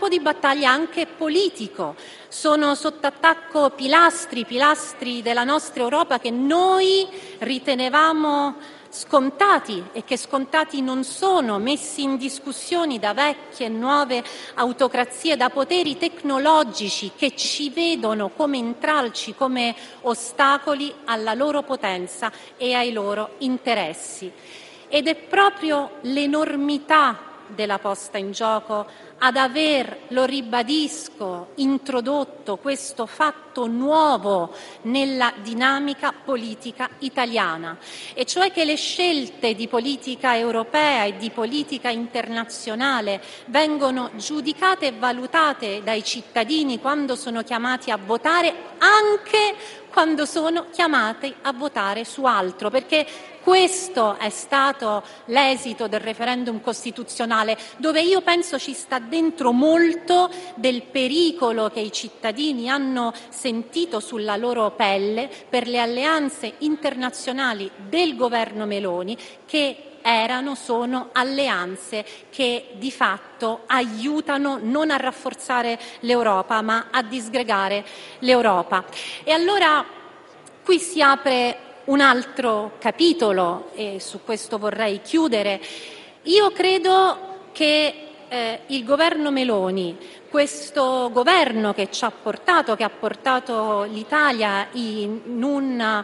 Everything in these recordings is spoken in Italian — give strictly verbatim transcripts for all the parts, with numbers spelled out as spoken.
campo di battaglia anche politico. Sono sotto attacco pilastri, pilastri della nostra Europa che noi ritenevamo scontati e che scontati non sono, messi in discussione da vecchie e nuove autocrazie, da poteri tecnologici che ci vedono come intralci, come ostacoli alla loro potenza e ai loro interessi. Ed è proprio l'enormità della posta in gioco ad aver, lo ribadisco, introdotto questo fatto nuovo nella dinamica politica italiana, e cioè che le scelte di politica europea e di politica internazionale vengono giudicate e valutate dai cittadini quando sono chiamati a votare, anche quando sono chiamati a votare su altro, perché questo è stato l'esito del referendum costituzionale, dove io penso ci sta dentro molto del pericolo che i cittadini hanno sentito sulla loro pelle per le alleanze internazionali del governo Meloni, che erano, sono alleanze che di fatto aiutano non a rafforzare l'Europa ma a disgregare l'Europa. E allora qui si apre un altro capitolo e su questo vorrei chiudere. Io credo che eh, il governo Meloni, questo governo che ci ha portato, che ha portato l'Italia in un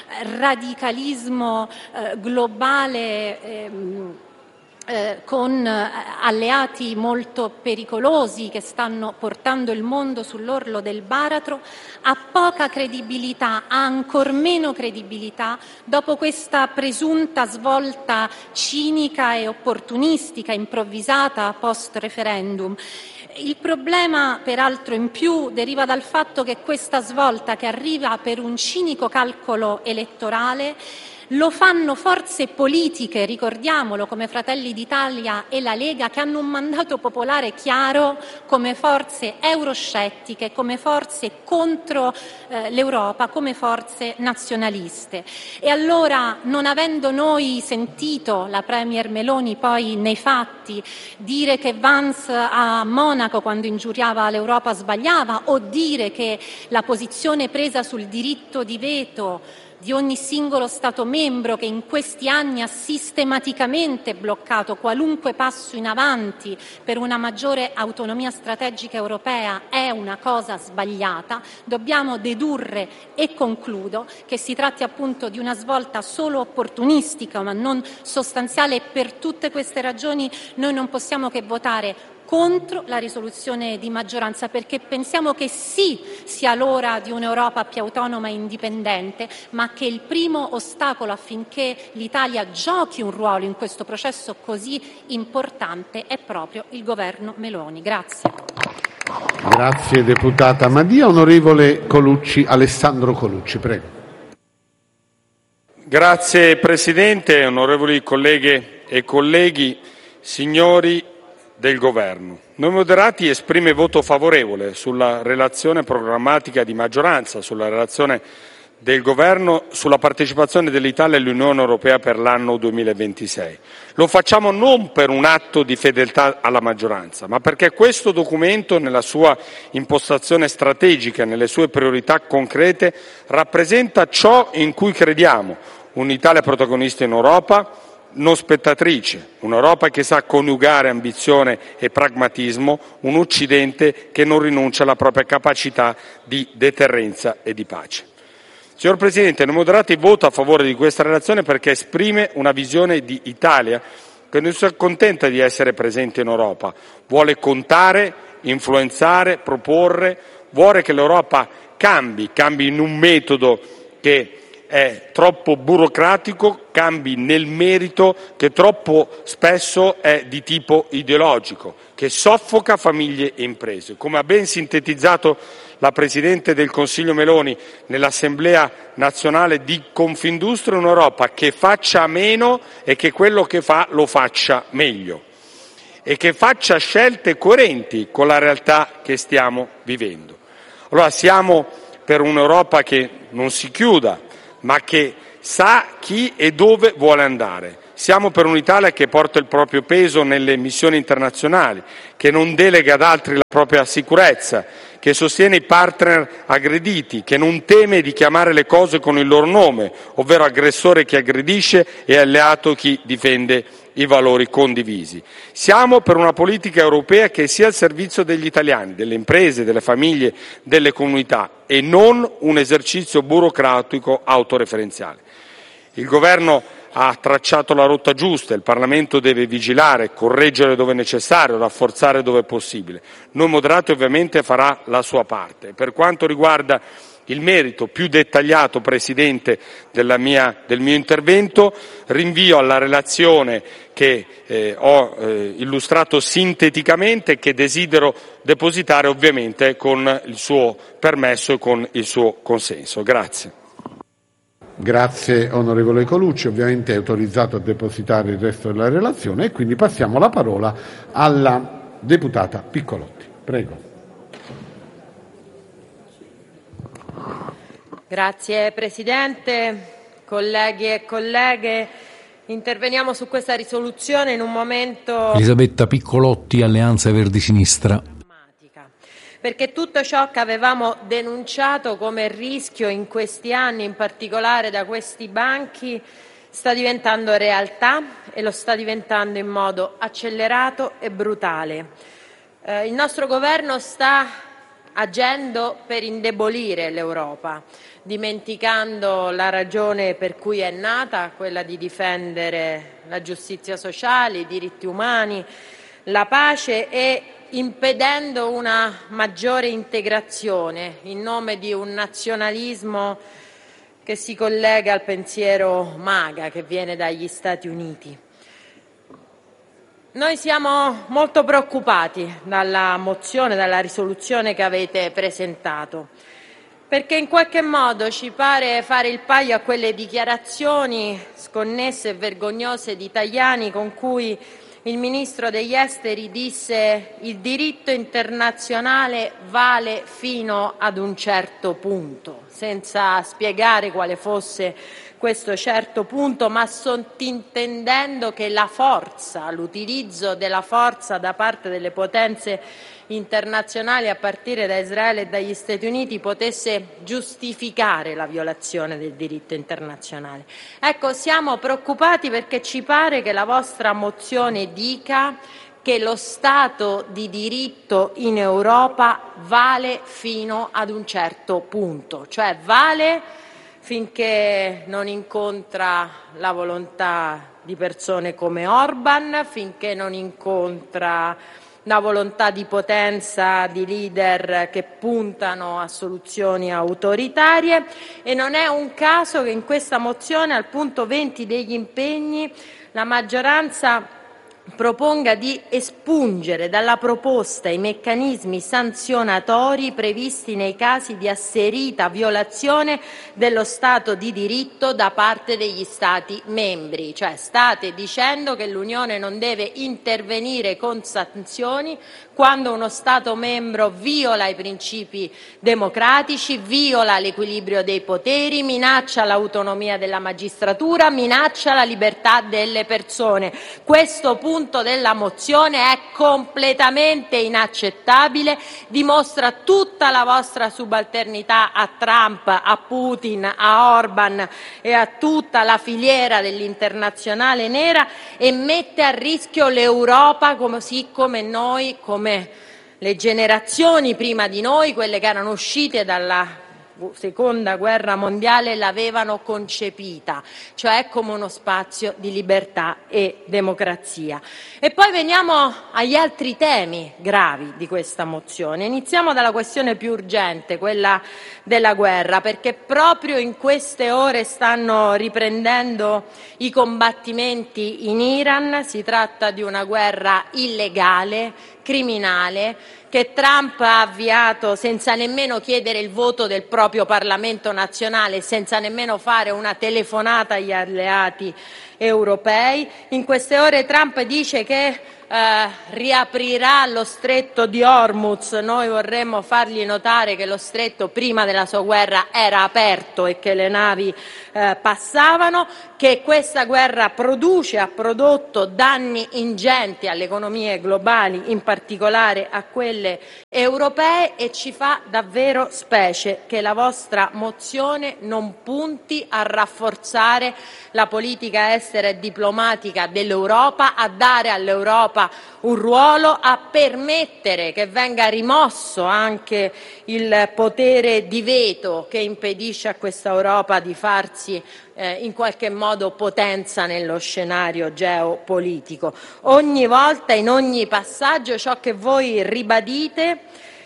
radicalismo eh, globale ehm, Eh, con alleati molto pericolosi che stanno portando il mondo sull'orlo del baratro, ha poca credibilità, ha ancor meno credibilità dopo questa presunta svolta cinica e opportunistica, improvvisata post referendum. Il problema, peraltro, in più deriva dal fatto che questa svolta, che arriva per un cinico calcolo elettorale, lo fanno forze politiche, ricordiamolo, come Fratelli d'Italia e la Lega, che hanno un mandato popolare chiaro, come forze euroscettiche, come forze contro eh, l'Europa, come forze nazionaliste. E allora, non avendo noi sentito la Premier Meloni poi nei fatti dire che Vance a Monaco, quando ingiuriava l'Europa, sbagliava, o dire che la posizione presa sul diritto di veto di ogni singolo Stato membro, che in questi anni ha sistematicamente bloccato qualunque passo in avanti per una maggiore autonomia strategica europea, è una cosa sbagliata, dobbiamo dedurre, e concludo, che si tratti appunto di una svolta solo opportunistica ma non sostanziale, e per tutte queste ragioni noi non possiamo che votare contro la risoluzione di maggioranza, perché pensiamo che sì, sia l'ora di un'Europa più autonoma e indipendente, ma che il primo ostacolo affinché l'Italia giochi un ruolo in questo processo così importante è proprio il governo Meloni. Grazie. Grazie deputata Madia. Onorevole Colucci, Alessandro Colucci, prego. Grazie Presidente, onorevoli colleghe e colleghi, signori del Governo. Noi Moderati esprime voto favorevole sulla relazione programmatica di maggioranza, sulla relazione del Governo sulla partecipazione dell'Italia all'Unione Europea per l'anno duemilaventisei. Lo facciamo non per un atto di fedeltà alla maggioranza, ma perché questo documento, nella sua impostazione strategica, nelle sue priorità concrete, rappresenta ciò in cui crediamo: un'Italia protagonista in Europa, non spettatrice, un'Europa che sa coniugare ambizione e pragmatismo, un Occidente che non rinuncia alla propria capacità di deterrenza e di pace. Signor Presidente, Noi Moderati vota a favore di questa relazione perché esprime una visione di Italia che non si accontenta di essere presente in Europa, vuole contare, influenzare, proporre, vuole che l'Europa cambi, cambi in un metodo che è troppo burocratico, cambi nel merito che troppo spesso è di tipo ideologico, che soffoca famiglie e imprese. Come ha ben sintetizzato la Presidente del Consiglio Meloni nell'Assemblea nazionale di Confindustria, un'Europa che faccia meno e che quello che fa lo faccia meglio e che faccia scelte coerenti con la realtà che stiamo vivendo. Allora siamo per un'Europa che non si chiuda, ma che sa chi e dove vuole andare. Siamo per un'Italia che porta il proprio peso nelle missioni internazionali, che non delega ad altri la propria sicurezza, che sostiene i partner aggrediti, che non teme di chiamare le cose con il loro nome, ovvero aggressore chi aggredisce e alleato chi difende i valori condivisi. Siamo per una politica europea che sia al servizio degli italiani, delle imprese, delle famiglie, delle comunità e non un esercizio burocratico autoreferenziale. Il Governo ha tracciato la rotta giusta, il Parlamento deve vigilare, correggere dove è necessario, rafforzare dove è possibile. Noi Moderati ovviamente farà la sua parte. Per quanto riguarda il merito più dettagliato, Presidente, della mia, del mio intervento, rinvio alla relazione che eh, ho eh, illustrato sinteticamente e che desidero depositare ovviamente con il suo permesso e con il suo consenso. Grazie. Grazie onorevole Colucci, ovviamente è autorizzato a depositare il resto della relazione e quindi passiamo la parola alla deputata Piccolotti. Prego. Grazie Presidente, colleghi e colleghe. Interveniamo su questa risoluzione in un momento... Elisabetta Piccolotti, Alleanza Verdi Sinistra. Perché tutto ciò che avevamo denunciato come rischio in questi anni, in particolare da questi banchi, sta diventando realtà e lo sta diventando in modo accelerato e brutale. Eh, il nostro governo sta agendo per indebolire l'Europa, dimenticando la ragione per cui è nata, quella di difendere la giustizia sociale, i diritti umani, la pace e impedendo una maggiore integrazione in nome di un nazionalismo che si collega al pensiero MAGA che viene dagli Stati Uniti. Noi siamo molto preoccupati dalla mozione, dalla risoluzione che avete presentato, perché in qualche modo ci pare fare il paio a quelle dichiarazioni sconnesse e vergognose di Tajani con cui il Ministro degli Esteri disse il diritto internazionale vale fino ad un certo punto, senza spiegare quale fosse questo certo punto, ma sottintendendo che la forza, l'utilizzo della forza da parte delle potenze internazionali a partire da Israele e dagli Stati Uniti potesse giustificare la violazione del diritto internazionale. Ecco, siamo preoccupati perché ci pare che la vostra mozione dica che lo Stato di diritto in Europa vale fino ad un certo punto, cioè vale finché non incontra la volontà di persone come Orban, finché non incontra la volontà di potenza di leader che puntano a soluzioni autoritarie, e non è un caso che in questa mozione al punto venti degli impegni la maggioranza proponga di espungere dalla proposta i meccanismi sanzionatori previsti nei casi di asserita violazione dello Stato di diritto da parte degli Stati membri. Cioè state dicendo che l'Unione non deve intervenire con sanzioni quando uno Stato membro viola i principi democratici, viola l'equilibrio dei poteri, minaccia l'autonomia della magistratura, minaccia la libertà delle persone. Questo punto della mozione è completamente inaccettabile, dimostra tutta la vostra subalternità a Trump, a Putin, a Orban e a tutta la filiera dell'internazionale nera e mette a rischio l'Europa così come noi, come le generazioni prima di noi, quelle che erano uscite dalla Seconda Guerra Mondiale, l'avevano concepita, cioè come uno spazio di libertà e democrazia. E poi veniamo agli altri temi gravi di questa mozione. Iniziamo dalla questione più urgente, quella della guerra, perché proprio in queste ore stanno riprendendo i combattimenti in Iran. Si tratta di una guerra illegale, criminale, che Trump ha avviato senza nemmeno chiedere il voto del proprio Parlamento nazionale, senza nemmeno fare una telefonata agli alleati europei. In queste ore Trump dice che eh, riaprirà lo stretto di Hormuz. Noi vorremmo fargli notare che lo stretto prima della sua guerra era aperto e che le navi eh, passavano, che questa guerra produce, ha prodotto danni ingenti alle economie globali, in particolare a quelle europee, e ci fa davvero specie che la vostra mozione non punti a rafforzare la politica estera e diplomatica dell'Europa, a dare all'Europa un ruolo, a permettere che venga rimosso anche il potere di veto che impedisce a questa Europa di farsi eh, in qualche modo potenza nello scenario geopolitico. Ogni volta, in ogni passaggio, ciò che voi ribadite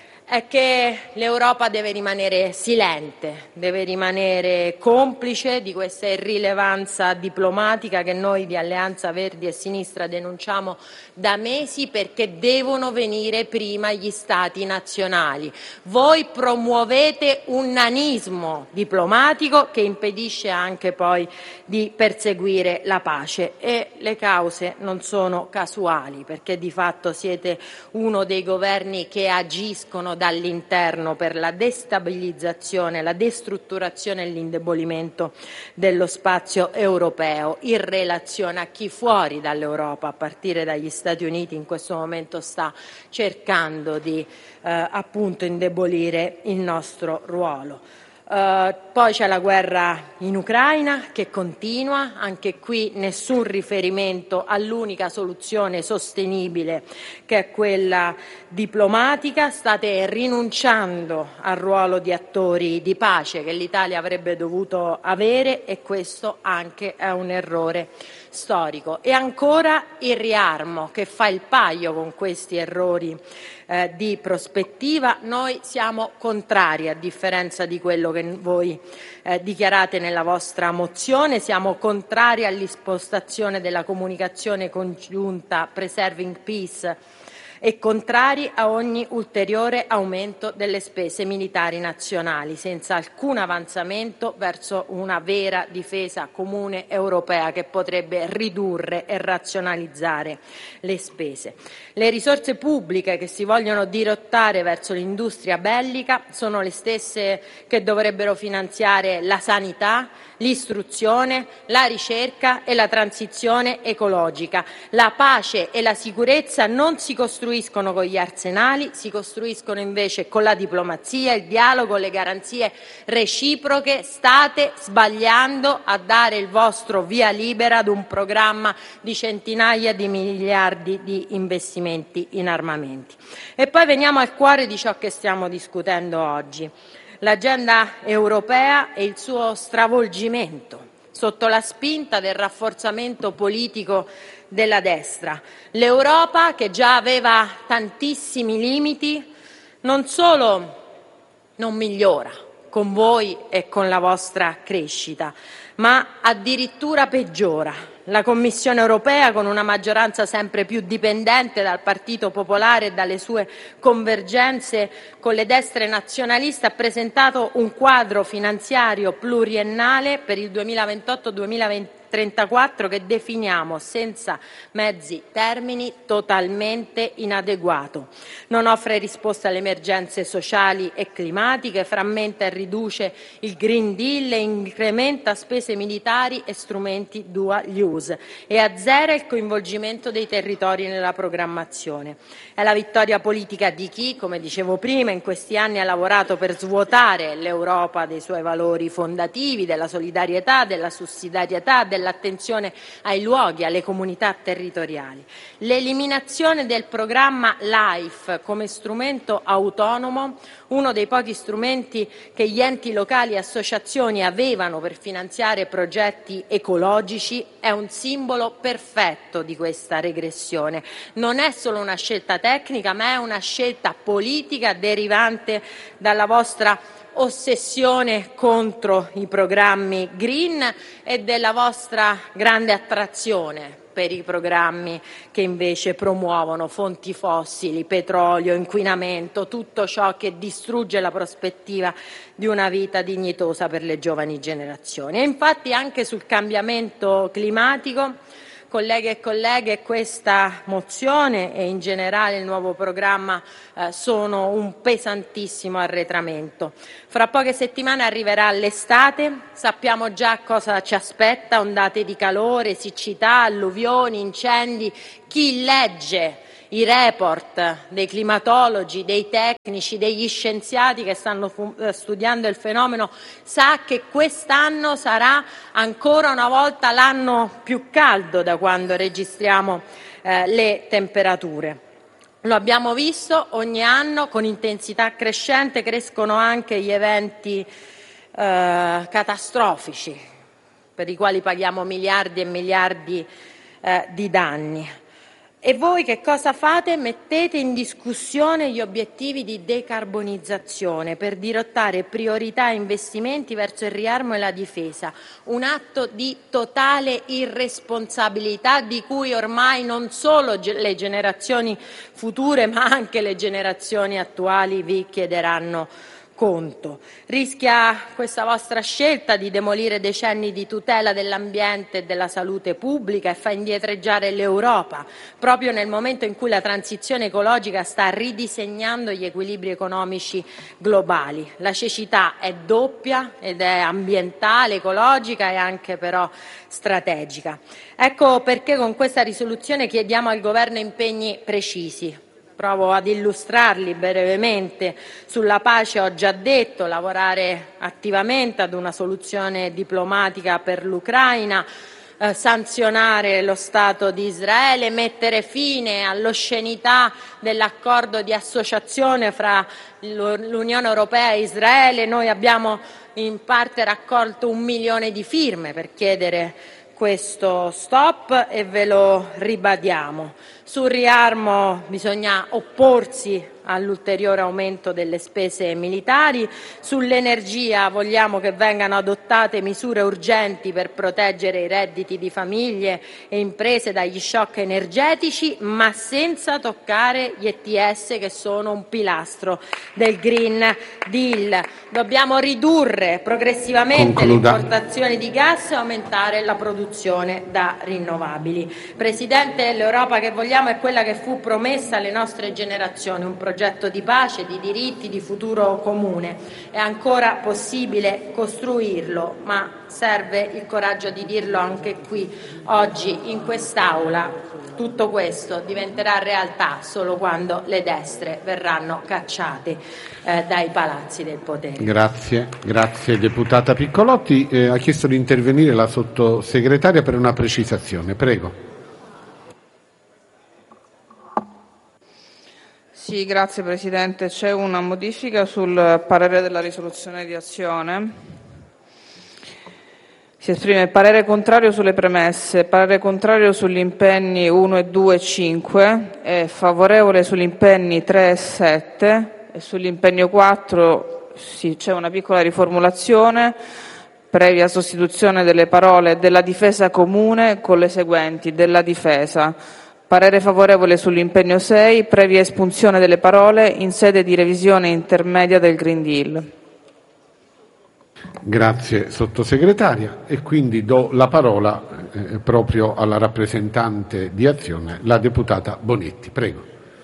è che l'Europa deve rimanere silente, deve rimanere complice di questa irrilevanza diplomatica che noi di Alleanza Verdi e Sinistra denunciamo da mesi, perché devono venire prima gli Stati nazionali. Voi promuovete un nanismo diplomatico che impedisce anche poi di perseguire la pace, e le cause non sono casuali, perché di fatto siete uno dei governi che agiscono dall'interno per la destabilizzazione, la destrutturazione e l'indebolimento dello spazio europeo, in relazione a chi fuori dall'Europa, a partire dagli Stati Uniti, in questo momento sta cercando di eh, appunto indebolire il nostro ruolo. Uh, poi c'è la guerra in Ucraina che continua, anche qui nessun riferimento all'unica soluzione sostenibile che è quella diplomatica. State rinunciando al ruolo di attori di pace che l'Italia avrebbe dovuto avere, e questo anche è un errore storico. E ancora il riarmo, che fa il paio con questi errori eh, di prospettiva. Noi siamo contrari, a differenza di quello che voi eh, dichiarate nella vostra mozione. Siamo contrari all'impostazione della comunicazione congiunta Preserving Peace e contrari a ogni ulteriore aumento delle spese militari nazionali, senza alcun avanzamento verso una vera difesa comune europea che potrebbe ridurre e razionalizzare le spese. Le risorse pubbliche che si vogliono dirottare verso l'industria bellica sono le stesse che dovrebbero finanziare la sanità, l'istruzione, la ricerca e la transizione ecologica. La pace e la sicurezza non si costruiscono con gli arsenali, si costruiscono invece con la diplomazia, il dialogo, le garanzie reciproche. State sbagliando a dare il vostro via libera ad un programma di centinaia di miliardi di investimenti in armamenti. E poi veniamo al cuore di ciò che stiamo discutendo oggi: l'agenda europea e il suo stravolgimento sotto la spinta del rafforzamento politico della destra. L'Europa, che già aveva tantissimi limiti, non solo non migliora con voi e con la vostra crescita, ma addirittura peggiora. La Commissione europea, con una maggioranza sempre più dipendente dal Partito Popolare e dalle sue convergenze con le destre nazionaliste, ha presentato un quadro finanziario pluriennale per il duemilaventotto duemilatrentaquattro che definiamo senza mezzi termini totalmente inadeguato. Non offre risposte alle emergenze sociali e climatiche, frammenta e riduce il Green Deal e incrementa spese militari e strumenti dual use, e azzera il coinvolgimento dei territori nella programmazione. È la vittoria politica di chi, come dicevo prima, in questi anni ha lavorato per svuotare l'Europa dei suoi valori fondativi, della solidarietà, della sussidiarietà, dell'attenzione ai luoghi, alle comunità territoriali. L'eliminazione del programma LIFE come strumento autonomo, uno dei pochi strumenti che gli enti locali e associazioni avevano per finanziare progetti ecologici, è un simbolo perfetto di questa regressione. Non è solo una scelta tecnica, ma è una scelta politica derivante dalla vostra ossessione contro i programmi green e della vostra grande attrazione per i programmi che invece promuovono fonti fossili, petrolio, inquinamento, tutto ciò che distrugge la prospettiva di una vita dignitosa per le giovani generazioni. E infatti anche sul cambiamento climatico colleghe e colleghe, questa mozione e in generale il nuovo programma eh, sono un pesantissimo arretramento. Fra poche settimane arriverà l'estate, sappiamo già cosa ci aspetta, ondate di calore, siccità, alluvioni, incendi. Chi legge i report dei climatologi, dei tecnici, degli scienziati che stanno studiando il fenomeno sa che quest'anno sarà ancora una volta l'anno più caldo da quando registriamo eh, le temperature. Lo abbiamo visto, ogni anno con intensità crescente crescono anche gli eventi eh, catastrofici per i quali paghiamo miliardi e miliardi eh, di danni. E voi che cosa fate? Mettete in discussione gli obiettivi di decarbonizzazione per dirottare priorità e investimenti verso il riarmo e la difesa, un atto di totale irresponsabilità di cui ormai non solo le generazioni future ma anche le generazioni attuali vi chiederanno conto. Rischia questa vostra scelta di demolire decenni di tutela dell'ambiente e della salute pubblica e fa indietreggiare l'Europa, proprio nel momento in cui la transizione ecologica sta ridisegnando gli equilibri economici globali. La cecità è doppia ed è ambientale, ecologica e anche però strategica. Ecco perché con questa risoluzione chiediamo al Governo impegni precisi. Provo ad illustrarli brevemente. Sulla pace ho già detto, lavorare attivamente ad una soluzione diplomatica per l'Ucraina, eh, sanzionare lo Stato di Israele, mettere fine all'oscenità dell'accordo di associazione fra l'Unione Europea e Israele. Noi abbiamo in parte raccolto un milione di firme per chiedere questo stop e ve lo ribadiamo. Sul riarmo bisogna opporsi all'ulteriore aumento delle spese militari. Sull'energia vogliamo che vengano adottate misure urgenti per proteggere i redditi di famiglie e imprese dagli shock energetici, ma senza toccare gli E T S che sono un pilastro del Green Deal. Dobbiamo ridurre progressivamente Concluda. le importazioni di gas e aumentare la produzione da rinnovabili. Presidente, l'Europa che vogliamo è quella che fu promessa alle nostre generazioni, un progetto di pace, di diritti, di futuro comune. È ancora possibile costruirlo, ma serve il coraggio di dirlo anche qui, oggi, in quest'Aula. Tutto questo diventerà realtà solo quando le destre verranno cacciate eh, dai palazzi del potere. Grazie, grazie deputata Piccolotti. Eh, ha chiesto di intervenire la sottosegretaria per una precisazione. Prego. Sì, grazie Presidente. C'è una modifica sul parere della risoluzione di azione. Si esprime parere contrario sulle premesse, parere contrario sugli impegni uno e due e cinque, e favorevole sugli impegni tre e sette, e sull'impegno quattro sì, c'è una piccola riformulazione, previa sostituzione delle parole "della difesa comune" con le seguenti: "della difesa". Parere favorevole sull'impegno sei, previa espunzione delle parole "in sede di revisione intermedia del Green Deal". Grazie sottosegretaria, e quindi do la parola eh, proprio alla rappresentante di Azione, la deputata Bonetti. Prego.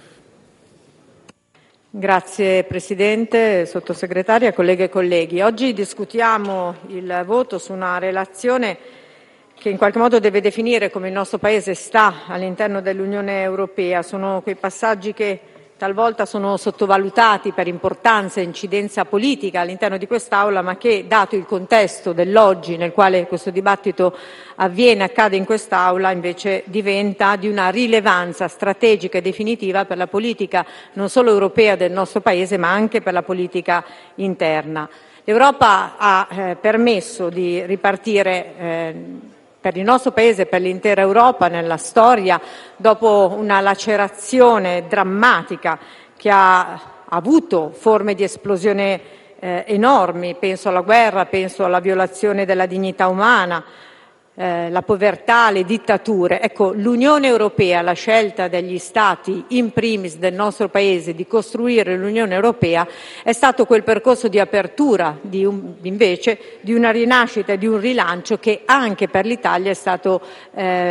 Grazie Presidente, sottosegretaria, colleghe e colleghi. Oggi discutiamo il voto su una relazione che in qualche modo deve definire come il nostro Paese sta all'interno dell'Unione Europea. Sono quei passaggi che talvolta sono sottovalutati per importanza e incidenza politica all'interno di quest'Aula, ma che, dato il contesto dell'oggi nel quale questo dibattito avviene, accade in quest'Aula, invece diventa di una rilevanza strategica e definitiva per la politica non solo europea del nostro Paese, ma anche per la politica interna. L'Europa ha eh, permesso di ripartire eh, per il nostro Paese e per l'intera Europa nella storia, dopo una lacerazione drammatica che ha avuto forme di esplosione eh, enormi, penso alla guerra, penso alla violazione della dignità umana, eh, la povertà, le dittature. Ecco, l'Unione Europea, la scelta degli Stati, in primis del nostro Paese, di costruire l'Unione Europea, è stato quel percorso di apertura, di un, invece, di una rinascita e di un rilancio che anche per l'Italia è stato eh,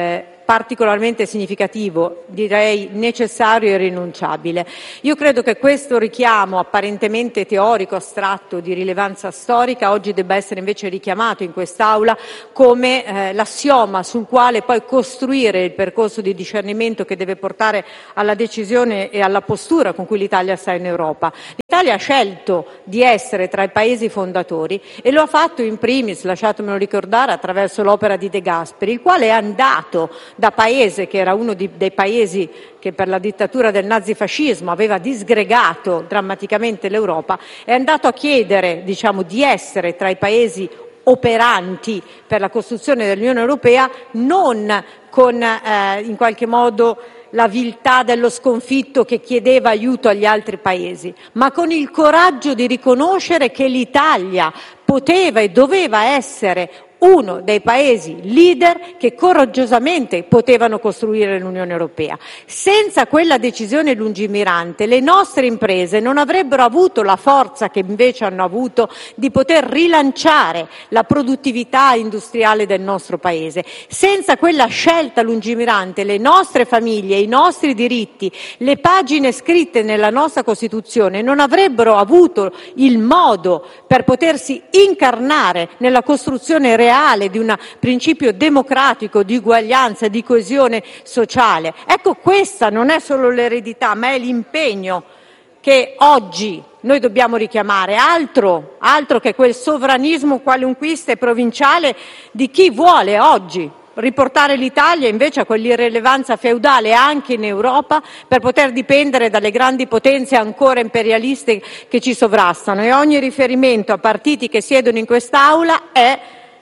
particolarmente significativo, direi necessario e irrinunciabile. Io credo che questo richiamo apparentemente teorico, astratto, di rilevanza storica, oggi debba essere invece richiamato in quest'Aula come eh, l'assioma sul quale poi costruire il percorso di discernimento che deve portare alla decisione e alla postura con cui l'Italia sta in Europa. L'Italia ha scelto di essere tra i paesi fondatori e lo ha fatto in primis, lasciatemelo ricordare, attraverso l'opera di De Gasperi, il quale è andato da paese che era uno di, dei paesi che per la dittatura del nazifascismo aveva disgregato drammaticamente l'Europa, è andato a chiedere, diciamo, di essere tra i paesi operanti per la costruzione dell'Unione Europea, non con eh, in qualche modo la viltà dello sconfitto che chiedeva aiuto agli altri paesi, ma con il coraggio di riconoscere che l'Italia poteva e doveva essere uno dei paesi leader che coraggiosamente potevano costruire l'Unione Europea. Senza quella decisione lungimirante le nostre imprese non avrebbero avuto la forza che invece hanno avuto di poter rilanciare la produttività industriale del nostro Paese. Senza quella scelta lungimirante le nostre famiglie, i nostri diritti, le pagine scritte nella nostra Costituzione non avrebbero avuto il modo per potersi incarnare nella costruzione reale di un principio democratico di uguaglianza, di coesione sociale. Ecco, questa non è solo l'eredità, ma è l'impegno che oggi noi dobbiamo richiamare, altro, altro che quel sovranismo qualunquista e provinciale di chi vuole oggi riportare l'Italia invece a quell'irrilevanza feudale anche in Europa per poter dipendere dalle grandi potenze ancora imperialiste che ci sovrastano, e ogni riferimento a partiti che siedono in quest'Aula è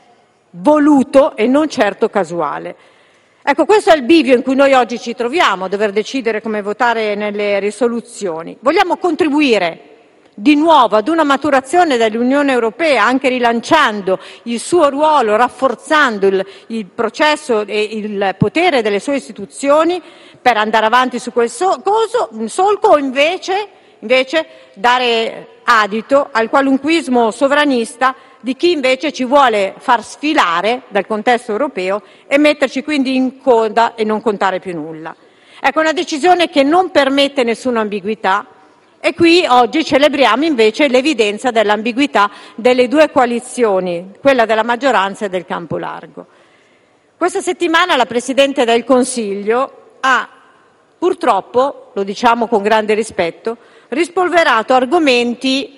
voluto e non certo casuale. Ecco, questo è il bivio in cui noi oggi ci troviamo, a dover decidere come votare nelle risoluzioni. Vogliamo contribuire di nuovo ad una maturazione dell'Unione Europea, anche rilanciando il suo ruolo, rafforzando il, il processo e il potere delle sue istituzioni per andare avanti su quel so, coso, solco, o invece, invece dare adito al qualunquismo sovranista di chi invece ci vuole far sfilare dal contesto europeo e metterci quindi in coda e non contare più nulla. Ecco, una decisione che non permette nessuna ambiguità, e qui oggi celebriamo invece l'evidenza dell'ambiguità delle due coalizioni, quella della maggioranza e del campo largo. Questa settimana la Presidente del Consiglio ha purtroppo, lo diciamo con grande rispetto, rispolverato argomenti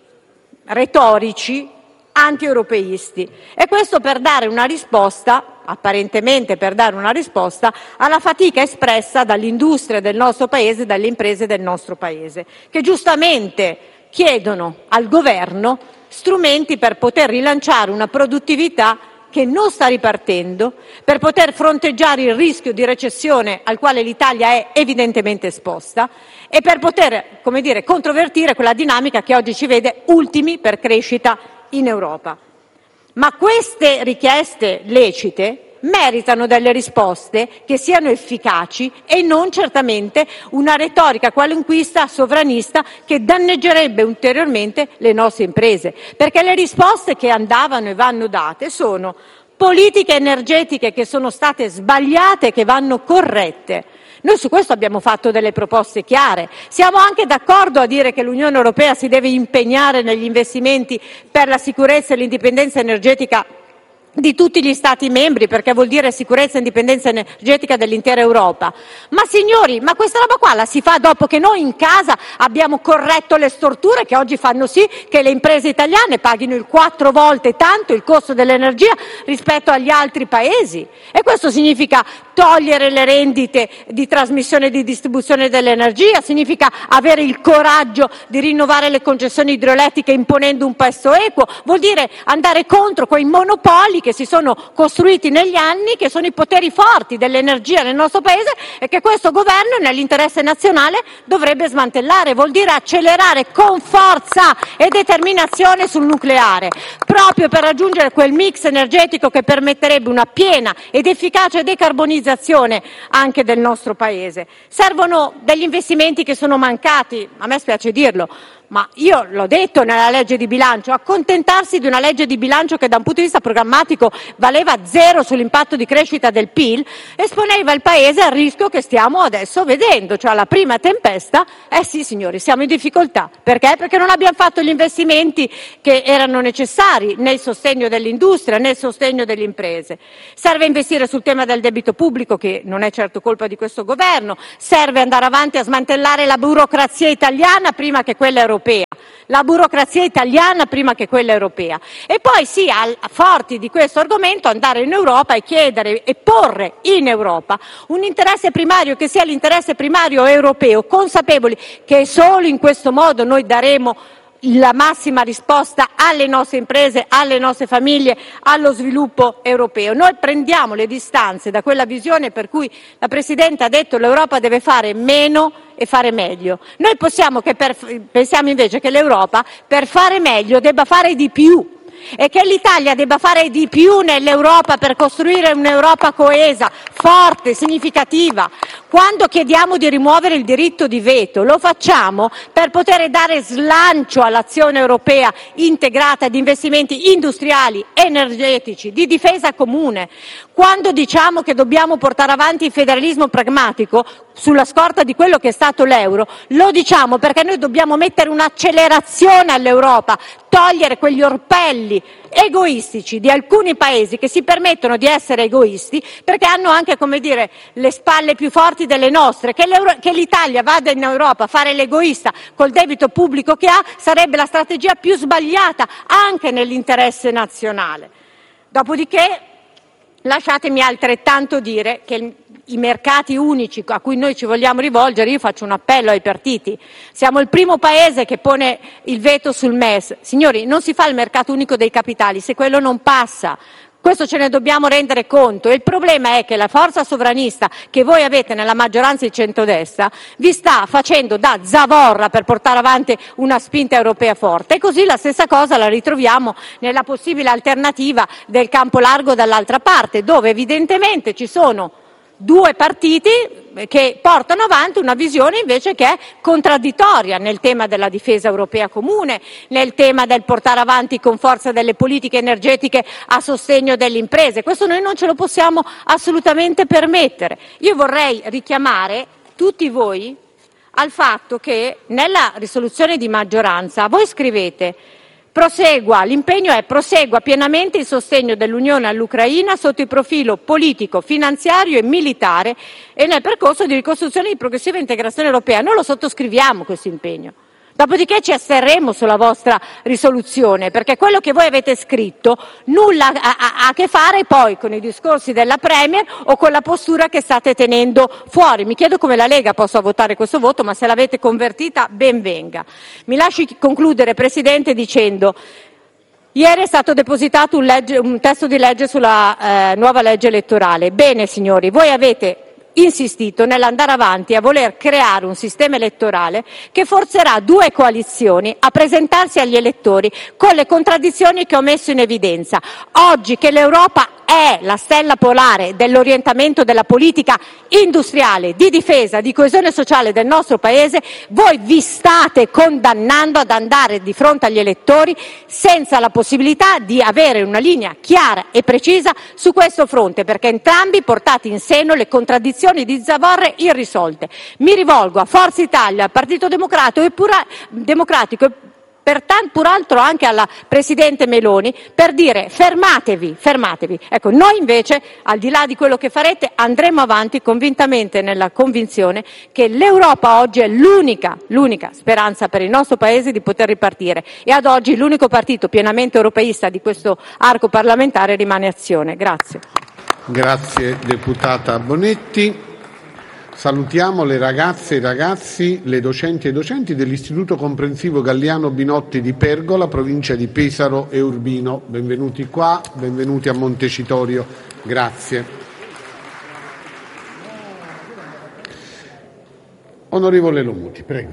retorici anti-europeisti, e questo per dare una risposta, apparentemente per dare una risposta alla fatica espressa dall'industria del nostro Paese, dalle imprese del nostro Paese, che giustamente chiedono al governo strumenti per poter rilanciare una produttività che non sta ripartendo, per poter fronteggiare il rischio di recessione al quale l'Italia è evidentemente esposta e per poter, come dire, controvertire quella dinamica che oggi ci vede ultimi per crescita in Europa. Ma queste richieste lecite meritano delle risposte che siano efficaci e non certamente una retorica qualunquista sovranista che danneggerebbe ulteriormente le nostre imprese, perché le risposte che andavano e vanno date sono politiche energetiche che sono state sbagliate e che vanno corrette. Noi su questo abbiamo fatto delle proposte chiare. Siamo anche d'accordo a dire che l'Unione Europea si deve impegnare negli investimenti per la sicurezza e l'indipendenza energetica di tutti gli Stati membri, perché vuol dire sicurezza e indipendenza energetica dell'intera Europa. Ma signori, ma questa roba qua la si fa dopo che noi in casa abbiamo corretto le storture che oggi fanno sì che le imprese italiane paghino il quattro volte tanto il costo dell'energia rispetto agli altri paesi. E questo significa togliere le rendite di trasmissione e di distribuzione dell'energia, significa avere il coraggio di rinnovare le concessioni idroelettriche imponendo un prezzo equo, vuol dire andare contro quei monopoli che si sono costruiti negli anni, che sono i poteri forti dell'energia nel nostro Paese e che questo governo nell'interesse nazionale dovrebbe smantellare. Vuol dire accelerare con forza e determinazione sul nucleare, proprio per raggiungere quel mix energetico che permetterebbe una piena ed efficace decarbonizzazione anche del nostro Paese. Servono degli investimenti che sono mancati, a me spiace dirlo, ma io l'ho detto nella legge di bilancio, accontentarsi di una legge di bilancio che da un punto di vista programmatico climatico valeva zero sull'impatto di crescita del P I L, esponeva il Paese al rischio che stiamo adesso vedendo, cioè la prima tempesta. Eh sì signori, siamo in difficoltà. Perché? Perché non abbiamo fatto gli investimenti che erano necessari nel sostegno dell'industria, nel sostegno delle imprese. Serve investire sul tema del debito pubblico, che non è certo colpa di questo governo, serve andare avanti a smantellare la burocrazia italiana prima che quella europea, la burocrazia italiana prima che quella europea. E poi sì, al, forti di questo argomento, andare in Europa e chiedere e porre in Europa un interesse primario che sia l'interesse primario europeo, consapevoli che solo in questo modo noi daremo la massima risposta alle nostre imprese, alle nostre famiglie, allo sviluppo europeo. Noi prendiamo le distanze da quella visione per cui la Presidente ha detto che l'Europa deve fare meno e fare meglio. Noi possiamo che per, pensiamo invece che l'Europa per fare meglio debba fare di più, e che l'Italia debba fare di più nell'Europa per costruire un'Europa coesa, forte, significativa. Quando chiediamo di rimuovere il diritto di veto, lo facciamo per poter dare slancio all'azione europea integrata di investimenti industriali, energetici, di difesa comune. Quando diciamo che dobbiamo portare avanti il federalismo pragmatico sulla scorta di quello che è stato l'euro, lo diciamo perché noi dobbiamo mettere un'accelerazione all'Europa, togliere quegli orpelli egoistici di alcuni paesi che si permettono di essere egoisti perché hanno anche, come dire, le spalle più forti delle nostre. Che, che l'Italia vada in Europa a fare l'egoista col debito pubblico che ha sarebbe la strategia più sbagliata anche nell'interesse nazionale. Dopodiché lasciatemi altrettanto dire che il i mercati unici a cui noi ci vogliamo rivolgere, io faccio un appello ai partiti. Siamo il primo paese che pone il veto sul M E S. Signori, non si fa il mercato unico dei capitali se quello non passa. Questo ce ne dobbiamo rendere conto. E il problema è che la forza sovranista che voi avete nella maggioranza di centrodestra vi sta facendo da zavorra per portare avanti una spinta europea forte. E così la stessa cosa la ritroviamo nella possibile alternativa del campo largo dall'altra parte, dove evidentemente ci sono due partiti che portano avanti una visione invece che è contraddittoria nel tema della difesa europea comune, nel tema del portare avanti con forza delle politiche energetiche a sostegno delle imprese. Questo noi non ce lo possiamo assolutamente permettere. Io vorrei richiamare tutti voi al fatto che nella risoluzione di maggioranza voi scrivete: prosegua, l'impegno è prosegua pienamente il sostegno dell'Unione all'Ucraina sotto il profilo politico, finanziario e militare e nel percorso di ricostruzione di progressiva integrazione europea. Noi lo sottoscriviamo questo impegno. Dopodiché ci asterremo sulla vostra risoluzione, perché quello che voi avete scritto nulla ha, ha a che fare poi con i discorsi della Premier o con la postura che state tenendo fuori. Mi chiedo come la Lega possa votare questo voto, ma se l'avete convertita ben venga. Mi lasci concludere, Presidente, dicendo: ieri è stato depositato un, legge, un testo di legge sulla eh, nuova legge elettorale. Bene signori, voi avete insistito nell'andare avanti a voler creare un sistema elettorale che forzerà due coalizioni a presentarsi agli elettori con le contraddizioni che ho messo in evidenza. Oggi che l'Europa è la stella polare dell'orientamento della politica industriale, di difesa, di coesione sociale del nostro Paese, voi vi state condannando ad andare di fronte agli elettori senza la possibilità di avere una linea chiara e precisa su questo fronte, perché entrambi portate in seno le contraddizioni di zavorre irrisolte. Mi rivolgo a Forza Italia, al Partito Democratico e pura, Democratico, pertanto pur'altro anche alla Presidente Meloni, per dire: fermatevi, fermatevi. Ecco, noi invece, al di là di quello che farete, andremo avanti convintamente nella convinzione che l'Europa oggi è l'unica, l'unica speranza per il nostro Paese di poter ripartire, e ad oggi l'unico partito pienamente europeista di questo arco parlamentare rimane Azione. Grazie. Grazie deputata Bonetti. Salutiamo le ragazze e i ragazzi, le docenti e i docenti dell'Istituto Comprensivo Galliano Binotti di Pergola, provincia di Pesaro e Urbino. Benvenuti qua, benvenuti a Montecitorio. Grazie. Onorevole Lomuti, prego.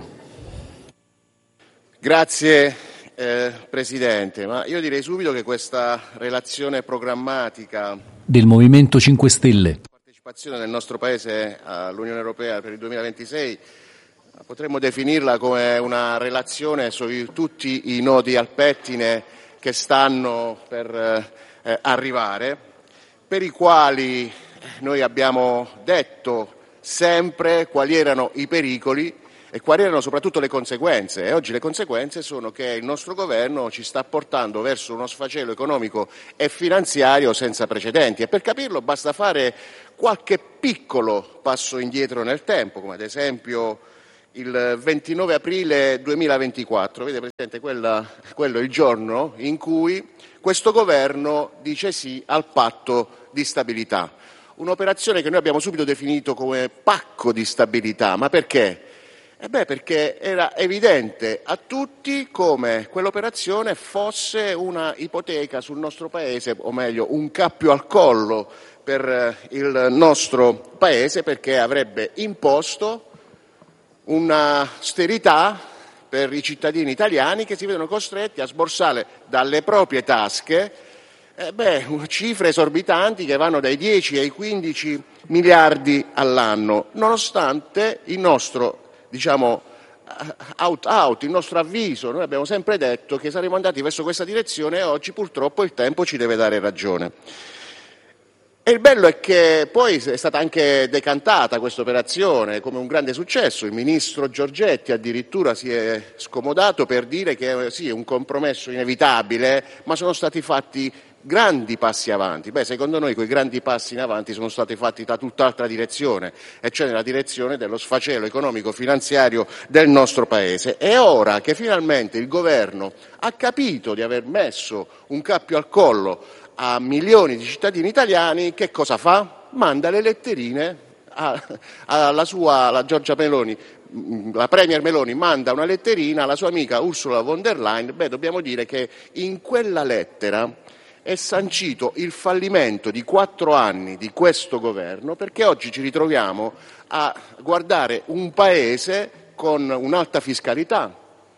Grazie eh, Presidente, ma io direi subito che questa relazione programmatica del Movimento cinque Stelle partecipazione del nostro Paese all'Unione Europea per il duemilaventisei potremmo definirla come una relazione su tutti i nodi al pettine che stanno per eh, arrivare, per i quali noi abbiamo detto sempre quali erano i pericoli e quali erano soprattutto le conseguenze. E oggi le conseguenze sono che il nostro governo ci sta portando verso uno sfacelo economico e finanziario senza precedenti, e per capirlo basta fare qualche piccolo passo indietro nel tempo, come ad esempio il ventinove aprile duemilaventiquattro. Vede Presidente, quella, quello è il giorno in cui questo governo dice sì al patto di stabilità, un'operazione che noi abbiamo subito definito come pacco di stabilità. Ma perché? Eh beh, perché era evidente a tutti come quell'operazione fosse una ipoteca sul nostro Paese, o meglio un cappio al collo per il nostro Paese, perché avrebbe imposto un'austerità per i cittadini italiani che si vedono costretti a sborsare dalle proprie tasche eh beh, cifre esorbitanti che vanno dai dieci ai quindici miliardi all'anno, nonostante il nostro diciamo out out, il nostro avviso. Noi abbiamo sempre detto che saremmo andati verso questa direzione e oggi purtroppo il tempo ci deve dare ragione. E il bello è che poi è stata anche decantata questa operazione come un grande successo. Il ministro Giorgetti addirittura si è scomodato per dire che sì, è un compromesso inevitabile, ma sono stati fatti grandi passi avanti. Beh, secondo noi quei grandi passi in avanti sono stati fatti da tutt'altra direzione, e cioè nella direzione dello sfacelo economico-finanziario del nostro Paese. E ora che finalmente il governo ha capito di aver messo un cappio al collo a milioni di cittadini italiani, che cosa fa? Manda le letterine alla sua, la Giorgia Meloni, la Premier Meloni manda una letterina alla sua amica Ursula von der Leyen. Beh, dobbiamo dire che in quella lettera è sancito il fallimento di quattro anni di questo governo, perché oggi ci ritroviamo a guardare un Paese con un'alta fiscalità,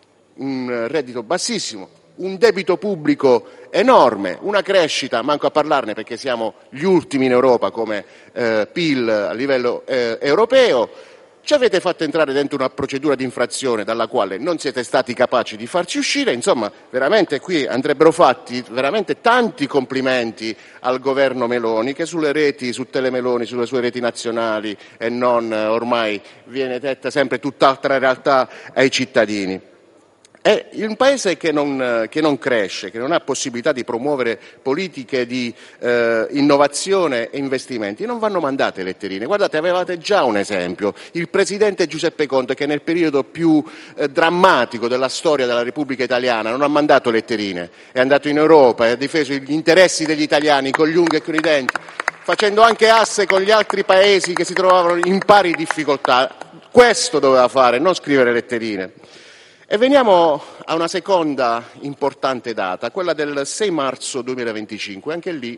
un reddito bassissimo, un debito pubblico enorme, una crescita, manco a parlarne perché siamo gli ultimi in Europa come eh, P I L a livello eh, europeo. Ci avete fatto entrare dentro una procedura di infrazione dalla quale non siete stati capaci di farci uscire. Insomma, veramente qui andrebbero fatti veramente tanti complimenti al governo Meloni, che sulle reti, su Telemeloni, sulle sue reti nazionali e non ormai viene detta sempre tutt'altra realtà ai cittadini. È un Paese che non, che non cresce, che non ha possibilità di promuovere politiche di eh, innovazione e investimenti. Non vanno mandate letterine. Guardate, avevate già un esempio, il presidente Giuseppe Conte, che nel periodo più eh, drammatico della storia della Repubblica Italiana non ha mandato letterine, è andato in Europa e ha difeso gli interessi degli italiani con gli unghi e con i denti, facendo anche asse con gli altri paesi che si trovavano in pari difficoltà. Questo doveva fare, non scrivere letterine. E veniamo a una seconda importante data, quella del sei marzo duemilaventicinque. Anche lì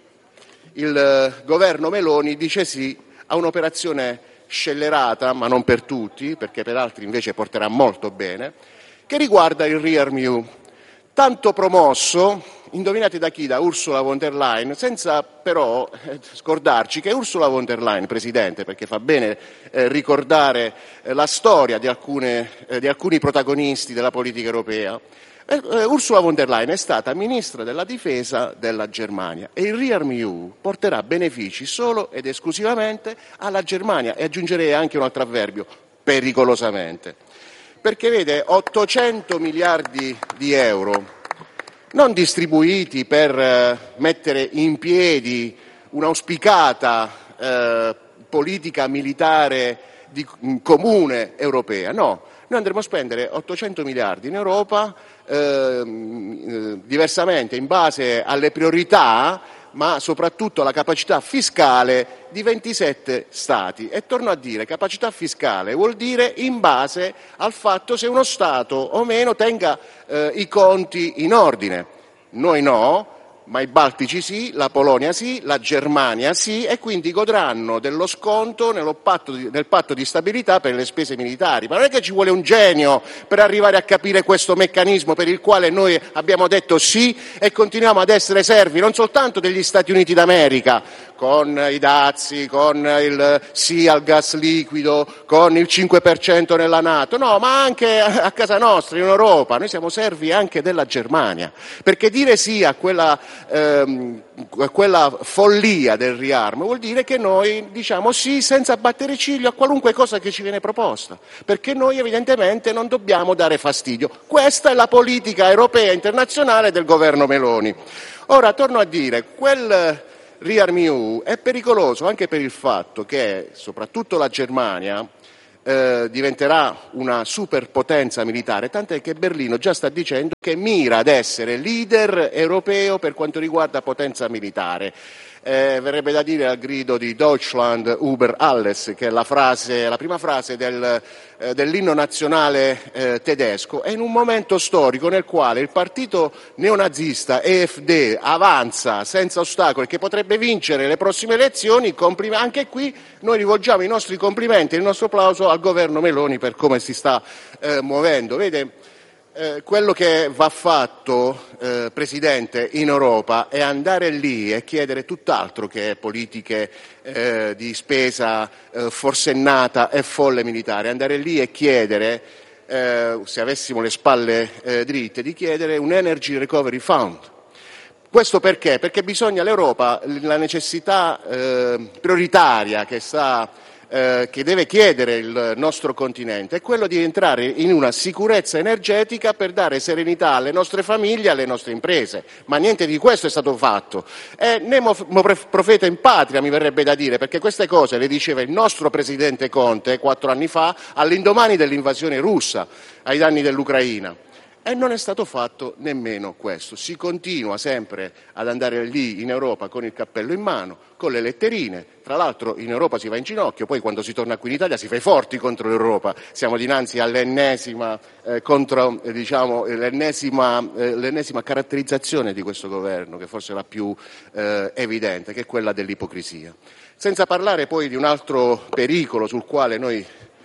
il governo Meloni dice sì a un'operazione scellerata, ma non per tutti, perché per altri invece porterà molto bene, che riguarda il Rearmu, tanto promosso, indovinate da chi? Da Ursula von der Leyen, senza però eh, scordarci che Ursula von der Leyen, Presidente, perché fa bene eh, ricordare eh, la storia di, alcune, eh, di alcuni protagonisti della politica europea, eh, eh, Ursula von der Leyen è stata Ministra della Difesa della Germania, e il Rearmu porterà benefici solo ed esclusivamente alla Germania, e aggiungerei anche un altro avverbio: pericolosamente. Perché vede, ottocento miliardi di euro non distribuiti per eh, mettere in piedi un'auspicata eh, politica militare di, mh, comune europea, no, noi andremo a spendere ottocento miliardi in Europa eh, mh, diversamente in base alle priorità, ma soprattutto alla capacità fiscale di ventisette Stati. E torno a dire, capacità fiscale vuol dire in base al fatto se uno Stato o meno tenga eh, i conti in ordine. Noi no, ma i Baltici sì, la Polonia sì, la Germania sì, e quindi godranno dello sconto nello patto di, nel patto di stabilità per le spese militari. Ma non è che ci vuole un genio per arrivare a capire questo meccanismo per il quale noi abbiamo detto sì e continuiamo ad essere servi non soltanto degli Stati Uniti d'America, con i dazi, con il sì al gas liquido, con il cinque per cento nella NATO, no, ma anche a casa nostra, in Europa. Noi siamo servi anche della Germania, perché dire sì a quella, ehm, a quella follia del riarmo vuol dire che noi diciamo sì senza battere ciglio a qualunque cosa che ci viene proposta, perché noi evidentemente non dobbiamo dare fastidio. Questa è la politica europea e internazionale del governo Meloni. Ora, torno a dire, quel ReArmEU è pericoloso anche per il fatto che soprattutto la Germania eh, diventerà una superpotenza militare, tant'è che Berlino già sta dicendo che mira ad essere leader europeo per quanto riguarda potenza militare. Eh, verrebbe da dire al grido di Deutschland über alles, che è la, frase, la prima frase del, eh, dell'inno nazionale eh, tedesco, e in un momento storico nel quale il partito neonazista E F D avanza senza ostacoli, che potrebbe vincere le prossime elezioni, complim- anche qui noi rivolgiamo i nostri complimenti e il nostro applauso al governo Meloni per come si sta eh, muovendo. Vede, Eh, quello che va fatto, eh, Presidente, in Europa è andare lì e chiedere tutt'altro che politiche eh, di spesa eh, forsennata e folle militare, andare lì e chiedere, eh, se avessimo le spalle eh, dritte, di chiedere un Energy Recovery Fund. Questo perché? Perché bisogna l'Europa, la necessità eh, prioritaria che sta Eh, che deve chiedere il nostro continente è quello di entrare in una sicurezza energetica per dare serenità alle nostre famiglie e alle nostre imprese, ma niente di questo è stato fatto. È nemo profeta in patria, mi verrebbe da dire, perché queste cose le diceva il nostro presidente Conte quattro anni fa all'indomani dell'invasione russa ai danni dell'Ucraina. E non è stato fatto nemmeno questo. Si continua sempre ad andare lì in Europa con il cappello in mano, con le letterine. Tra l'altro in Europa si va in ginocchio, poi quando si torna qui in Italia si fa i forti contro l'Europa. Siamo dinanzi all'ennesima, eh, contro, eh, diciamo, l'ennesima, eh, l'ennesima caratterizzazione di questo governo, che forse è la più eh, evidente, che è quella dell'ipocrisia. Senza parlare poi di un altro pericolo sul quale noi...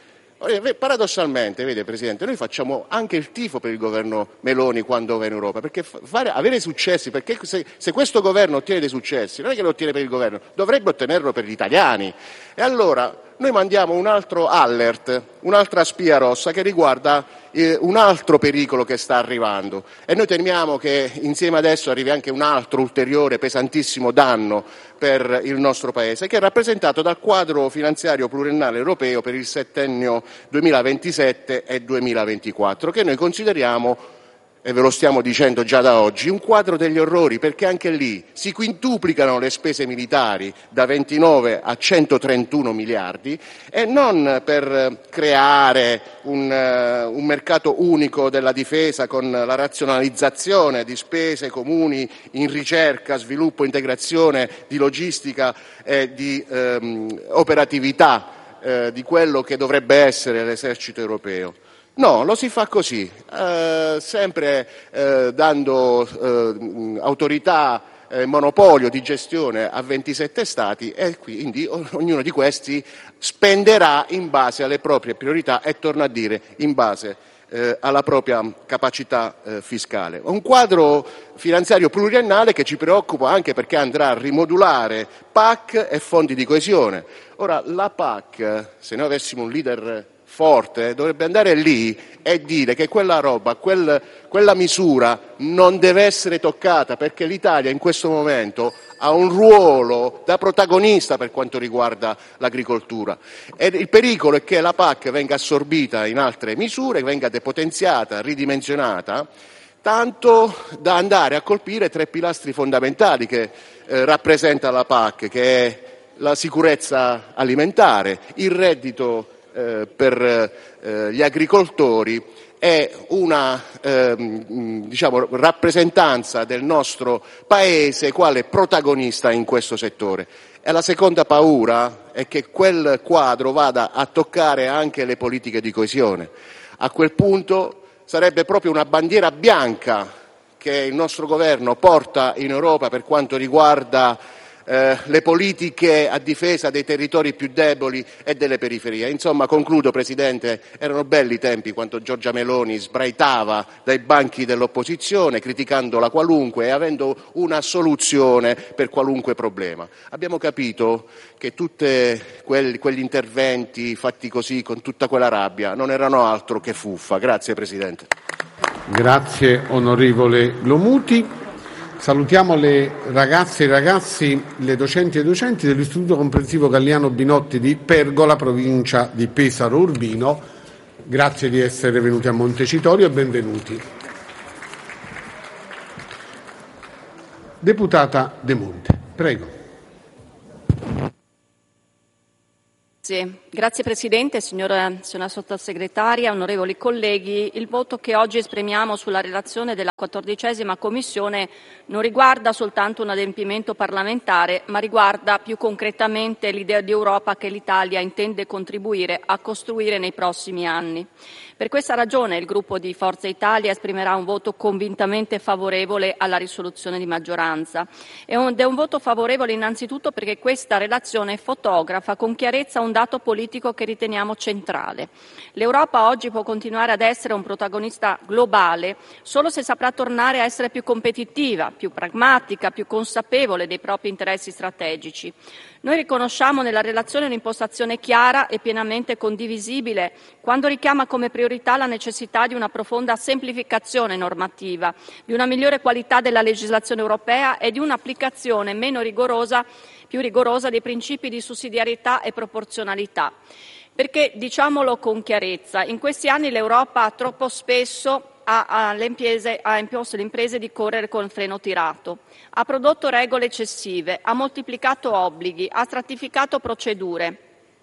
Paradossalmente, vede Presidente, noi facciamo anche il tifo per il governo Meloni quando va in Europa, perché fare, avere successi, perché se, se questo governo ottiene dei successi, non è che lo ottiene per il governo, dovrebbe ottenerlo per gli italiani. E allora noi mandiamo un altro alert, un'altra spia rossa che riguarda eh, un altro pericolo che sta arrivando, e noi temiamo che insieme adesso arrivi anche un altro ulteriore pesantissimo danno per il nostro Paese, che è rappresentato dal quadro finanziario pluriennale europeo per il settennio duemilaventisette e duemilaventiquattro, che noi consideriamo, e ve lo stiamo dicendo già da oggi, un quadro degli orrori, perché anche lì si quintuplicano le spese militari da ventinove a centotrentuno miliardi, e non per creare un, uh, un mercato unico della difesa con la razionalizzazione di spese comuni in ricerca, sviluppo, integrazione, di logistica e di um, operatività uh, di quello che dovrebbe essere l'esercito europeo. No, lo si fa così, eh, sempre eh, dando eh, autorità e eh, monopolio di gestione a ventisette Stati, e quindi ognuno di questi spenderà in base alle proprie priorità e, torno a dire, in base eh, alla propria capacità eh, fiscale. Un quadro finanziario pluriennale che ci preoccupa anche perché andrà a rimodulare P A C e fondi di coesione. Ora, la P A C, se noi avessimo un leader forte, dovrebbe andare lì e dire che quella roba, quel, quella misura non deve essere toccata, perché l'Italia in questo momento ha un ruolo da protagonista per quanto riguarda l'agricoltura, e il pericolo è che la P A C venga assorbita in altre misure, venga depotenziata, ridimensionata, tanto da andare a colpire tre pilastri fondamentali che eh, rappresenta la P A C, che è la sicurezza alimentare, il reddito Eh, per eh, gli agricoltori, è una eh, diciamo, rappresentanza del nostro Paese quale protagonista in questo settore. E la seconda paura è che quel quadro vada a toccare anche le politiche di coesione. A quel punto sarebbe proprio una bandiera bianca che il nostro governo porta in Europa per quanto riguarda eh, le politiche a difesa dei territori più deboli e delle periferie. Insomma, concludo, Presidente, erano belli i tempi quando Giorgia Meloni sbraitava dai banchi dell'opposizione criticando la qualunque e avendo una soluzione per qualunque problema. Abbiamo capito che tutti quegli interventi fatti così con tutta quella rabbia non erano altro che fuffa. Grazie Presidente. Grazie onorevole Lomuti. Salutiamo le ragazze e i ragazzi, le docenti e i docenti dell'Istituto Comprensivo Galliano Binotti di Pergola, provincia di Pesaro Urbino. Grazie di essere venuti a Montecitorio e benvenuti. Deputata De Monte, prego. Grazie. Grazie Presidente, signora, signora Sottosegretaria, onorevoli colleghi. Il voto che oggi esprimiamo sulla relazione della quattordicesima Commissione non riguarda soltanto un adempimento parlamentare, ma riguarda più concretamente l'idea di Europa che l'Italia intende contribuire a costruire nei prossimi anni. Per questa ragione il gruppo di Forza Italia esprimerà un voto convintamente favorevole alla risoluzione di maggioranza. Ed è un voto favorevole innanzitutto perché questa relazione fotografa con chiarezza un dato politico che riteniamo centrale. L'Europa oggi può continuare ad essere un protagonista globale solo se saprà tornare a essere più competitiva, più pragmatica, più consapevole dei propri interessi strategici. Noi riconosciamo nella relazione un'impostazione chiara e pienamente condivisibile quando richiama come priorità la necessità di una profonda semplificazione normativa, di una migliore qualità della legislazione europea e di un'applicazione meno rigorosa, più rigorosa dei principi di sussidiarietà e proporzionalità. Perché, diciamolo con chiarezza, in questi anni l'Europa troppo spesso ha, ha, le imprese, ha imposto alle imprese di correre con il freno tirato, ha prodotto regole eccessive, ha moltiplicato obblighi, ha stratificato procedure,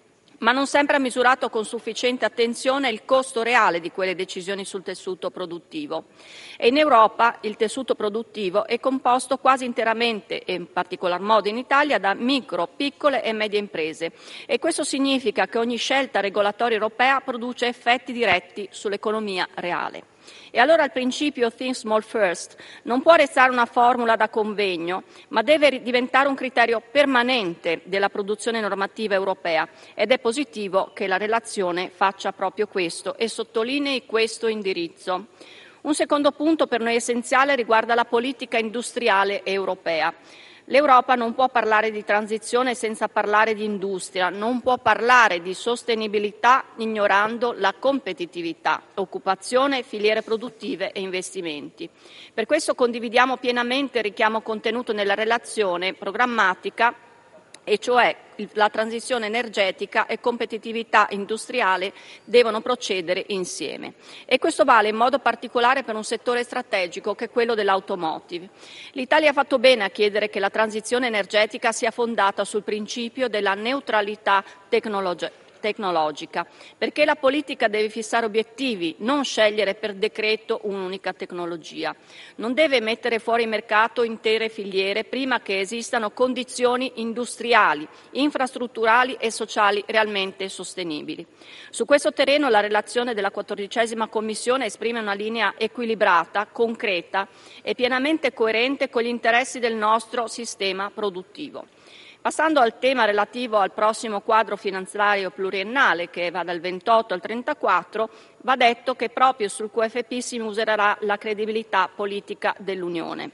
ma non sempre ha misurato con sufficiente attenzione il costo reale di quelle decisioni sul tessuto produttivo. E in Europa il tessuto produttivo è composto quasi interamente, e in particolar modo in Italia, da micro, piccole e medie imprese. E questo significa che ogni scelta regolatoria europea produce effetti diretti sull'economia reale. E allora il principio Think Small First non può restare una formula da convegno, ma deve diventare un criterio permanente della produzione normativa europea ed è positivo che la relazione faccia proprio questo e sottolinei questo indirizzo. Un secondo punto per noi essenziale riguarda la politica industriale europea. L'Europa non può parlare di transizione senza parlare di industria, non può parlare di sostenibilità ignorando la competitività, occupazione, filiere produttive e investimenti. Per questo condividiamo pienamente il richiamo contenuto nella relazione programmatica, e cioè la transizione energetica e competitività industriale devono procedere insieme. E questo vale in modo particolare per un settore strategico che è quello dell'automotive. L'Italia ha fatto bene a chiedere che la transizione energetica sia fondata sul principio della neutralità tecnologica. tecnologica, perché la politica deve fissare obiettivi, non scegliere per decreto un'unica tecnologia. Non deve mettere fuori mercato intere filiere prima che esistano condizioni industriali, infrastrutturali e sociali realmente sostenibili. Su questo terreno la relazione della quattordicesima Commissione esprime una linea equilibrata, concreta e pienamente coerente con gli interessi del nostro sistema produttivo. Passando al tema relativo al prossimo quadro finanziario pluriennale, che va dal ventotto al trentaquattro, va detto che proprio sul Q F P si misurerà la credibilità politica dell'Unione.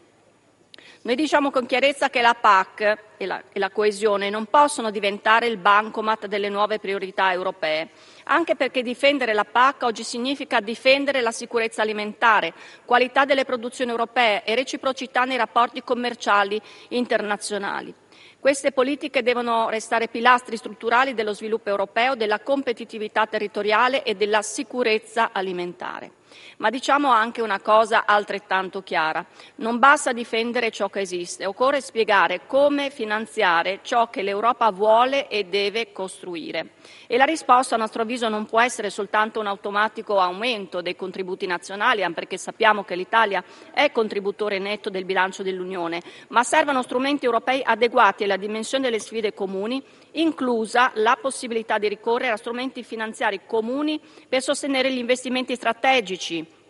Noi diciamo con chiarezza che la P A C e la, e la coesione non possono diventare il bancomat delle nuove priorità europee, anche perché difendere la P A C oggi significa difendere la sicurezza alimentare, qualità delle produzioni europee e reciprocità nei rapporti commerciali internazionali. Queste politiche devono restare pilastri strutturali dello sviluppo europeo, della competitività territoriale e della sicurezza alimentare. Ma diciamo anche una cosa altrettanto chiara. Non basta difendere ciò che esiste, occorre spiegare come finanziare ciò che l'Europa vuole e deve costruire. E la risposta, a nostro avviso, non può essere soltanto un automatico aumento dei contributi nazionali, anche perché sappiamo che l'Italia è contributore netto del bilancio dell'Unione, ma servono strumenti europei adeguati alla dimensione delle sfide comuni, inclusa la possibilità di ricorrere a strumenti finanziari comuni per sostenere gli investimenti strategici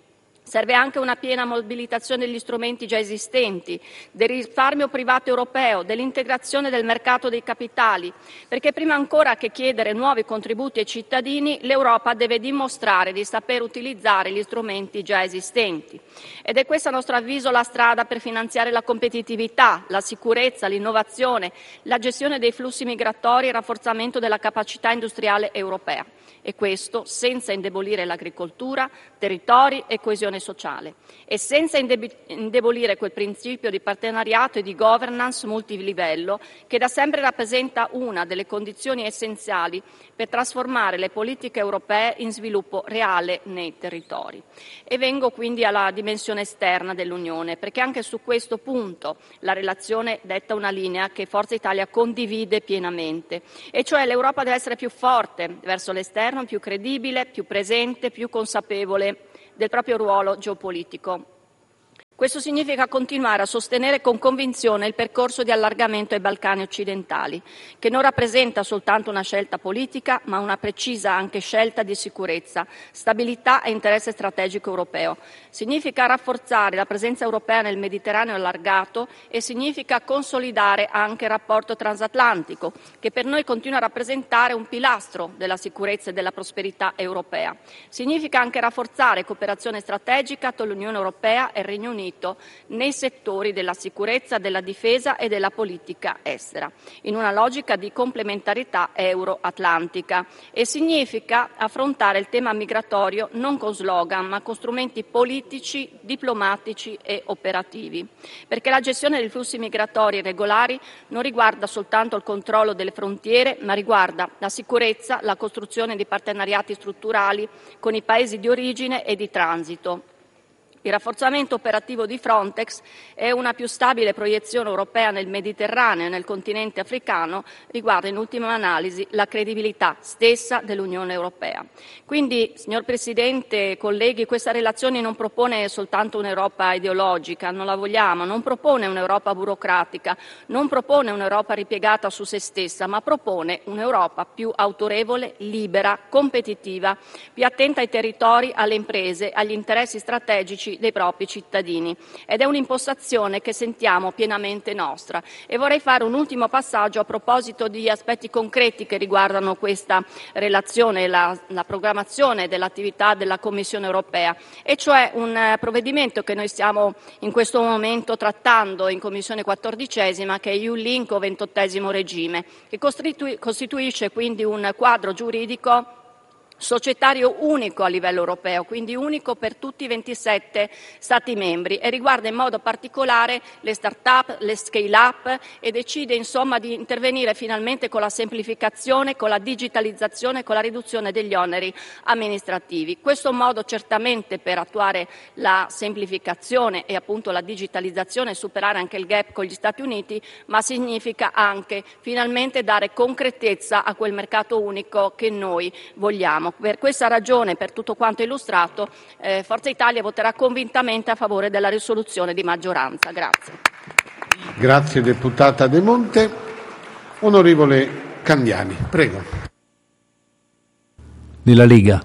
Serve anche una piena mobilitazione degli strumenti già esistenti, del risparmio privato europeo, dell'integrazione del mercato dei capitali, perché prima ancora che chiedere nuovi contributi ai cittadini, l'Europa deve dimostrare di saper utilizzare gli strumenti già esistenti. Ed è questa, a nostro avviso, la strada per finanziare la competitività, la sicurezza, l'innovazione, la gestione dei flussi migratori e il rafforzamento della capacità industriale europea. E questo senza indebolire l'agricoltura, territori e coesione sociale e senza indebolire quel principio di partenariato e di governance multilivello che da sempre rappresenta una delle condizioni essenziali per trasformare le politiche europee in sviluppo reale nei territori. E vengo quindi alla dimensione esterna dell'Unione, perché anche su questo punto la relazione detta una linea che Forza Italia condivide pienamente, e cioè l'Europa deve essere più forte verso l'esterno, più credibile, più presente, più consapevole del proprio ruolo geopolitico. Questo significa continuare a sostenere con convinzione il percorso di allargamento ai Balcani occidentali, che non rappresenta soltanto una scelta politica, ma una precisa anche scelta di sicurezza, stabilità e interesse strategico europeo. Significa rafforzare la presenza europea nel Mediterraneo allargato e significa consolidare anche il rapporto transatlantico, che per noi continua a rappresentare un pilastro della sicurezza e della prosperità europea. Significa anche rafforzare cooperazione strategica tra l'Unione Europea e il Regno Unito nei settori della sicurezza, della difesa e della politica estera, in una logica di complementarità euro-atlantica, e significa affrontare il tema migratorio non con slogan ma con strumenti politici, diplomatici e operativi, perché la gestione dei flussi migratori regolari non riguarda soltanto il controllo delle frontiere, ma riguarda la sicurezza, la costruzione di partenariati strutturali con i paesi di origine e di transito. Il rafforzamento operativo di Frontex e una più stabile proiezione europea nel Mediterraneo e nel continente africano riguarda in ultima analisi la credibilità stessa dell'Unione Europea. Quindi, signor Presidente, colleghi, questa relazione non propone soltanto un'Europa ideologica, non la vogliamo, non propone un'Europa burocratica, non propone un'Europa ripiegata su se stessa, ma propone un'Europa più autorevole, libera, competitiva, più attenta ai territori, alle imprese, agli interessi strategici dei propri cittadini, ed è un'impostazione che sentiamo pienamente nostra. E vorrei fare un ultimo passaggio a proposito di aspetti concreti che riguardano questa relazione, la, la programmazione dell'attività della Commissione europea, e cioè un eh, provvedimento che noi stiamo in questo momento trattando in Commissione quattordicesima, che è E U-Link o ventottesimo regime, che costitui, costituisce quindi un quadro giuridico societario unico a livello europeo, quindi unico per tutti i ventisette Stati membri, e riguarda in modo particolare le start-up, le scale-up, e decide insomma di intervenire finalmente con la semplificazione, con la digitalizzazione, con la riduzione degli oneri amministrativi. Questo è un modo certamente per attuare la semplificazione e appunto la digitalizzazione e superare anche il gap con gli Stati Uniti, ma significa anche finalmente dare concretezza a quel mercato unico che noi vogliamo. Per questa ragione, per tutto quanto illustrato, eh, Forza Italia voterà convintamente a favore della risoluzione di maggioranza. Grazie. Grazie deputata De Monte. Onorevole Candiani, prego. Della Lega.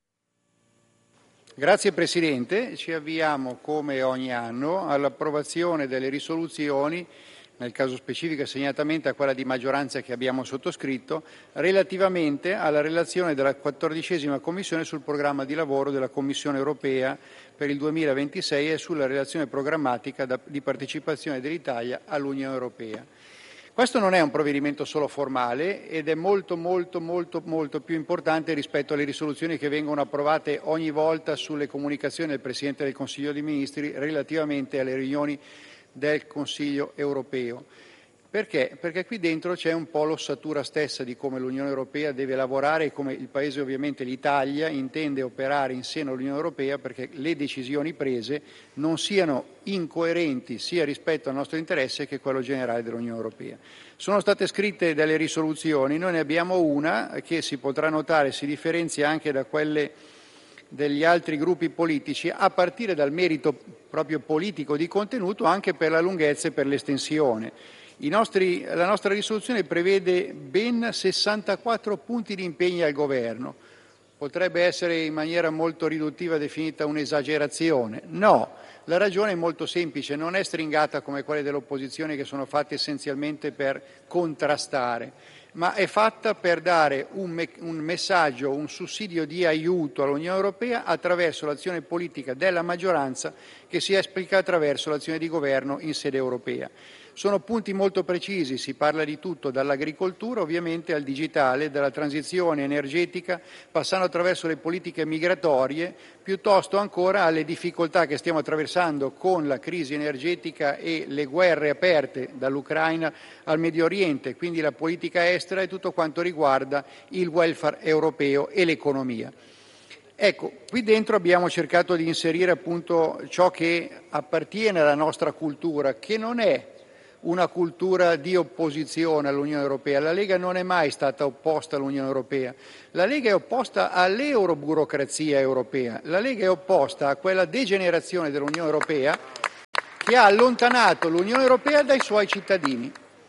Grazie Presidente. Ci avviamo, come ogni anno, all'approvazione delle risoluzioni, nel caso specifico segnatamente a quella di maggioranza che abbiamo sottoscritto, relativamente alla relazione della quattordicesima Commissione sul programma di lavoro della Commissione europea per il duemilaventisei e sulla relazione programmatica di partecipazione dell'Italia all'Unione Europea. Questo non è un provvedimento solo formale ed è molto molto molto molto più importante rispetto alle risoluzioni che vengono approvate ogni volta sulle comunicazioni del Presidente del Consiglio dei Ministri relativamente alle riunioni del Consiglio europeo. Perché? Perché qui dentro c'è un po' l'ossatura stessa di come l'Unione Europea deve lavorare e come il Paese, ovviamente l'Italia, intende operare in seno all'Unione Europea, perché le decisioni prese non siano incoerenti sia rispetto al nostro interesse che quello generale dell'Unione Europea. Sono state scritte delle risoluzioni, noi ne abbiamo una che si potrà notare si differenzia anche da quelle degli altri gruppi politici, a partire dal merito proprio politico di contenuto, anche per la lunghezza e per l'estensione. I nostri, la nostra risoluzione prevede ben sessantaquattro punti di impegno al Governo, potrebbe essere in maniera molto riduttiva definita un'esagerazione. No, la ragione è molto semplice, non è stringata come quelle dell'opposizione che sono fatte essenzialmente per contrastare, ma è fatta per dare un, me- un messaggio, un sussidio di aiuto all'Unione Europea attraverso l'azione politica della maggioranza che si esplica attraverso l'azione di governo in sede europea. Sono punti molto precisi, si parla di tutto, dall'agricoltura ovviamente al digitale, dalla transizione energetica, passando attraverso le politiche migratorie, piuttosto ancora alle difficoltà che stiamo attraversando con la crisi energetica e le guerre aperte dall'Ucraina al Medio Oriente, quindi la politica estera e tutto quanto riguarda il welfare europeo e l'economia. Ecco, qui dentro abbiamo cercato di inserire appunto ciò che appartiene alla nostra cultura, che non è una cultura di opposizione all'Unione Europea. La Lega non è mai stata opposta all'Unione Europea. La Lega è opposta all'euroburocrazia europea. La Lega è opposta a quella degenerazione dell'Unione Europea che ha allontanato l'Unione Europea dai suoi cittadini.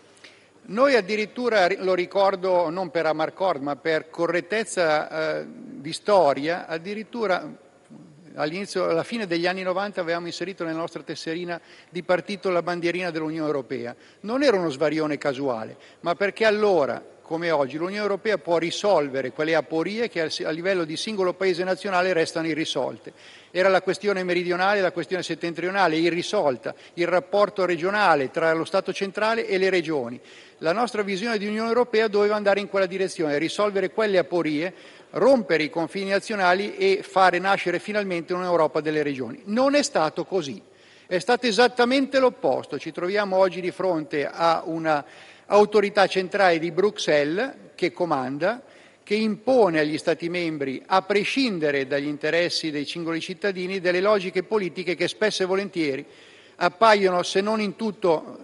Noi addirittura, lo ricordo non per amarcord, ma per correttezza eh, di storia, addirittura all'inizio, alla fine degli anni novanta avevamo inserito nella nostra tesserina di partito la bandierina dell'Unione Europea. Non era uno svarione casuale, ma perché allora, come oggi, l'Unione Europea può risolvere quelle aporie che a livello di singolo paese nazionale restano irrisolte. Era la questione meridionale, la questione settentrionale irrisolta, il rapporto regionale tra lo Stato centrale e le regioni. La nostra visione di Unione Europea doveva andare in quella direzione, risolvere quelle aporie, rompere i confini nazionali e fare nascere finalmente un'Europa delle regioni. Non è stato così, è stato esattamente l'opposto. Ci troviamo oggi di fronte a una autorità centrale di Bruxelles che comanda, che impone agli Stati membri, a prescindere dagli interessi dei singoli cittadini, delle logiche politiche che spesso e volentieri appaiono, se non in tutto,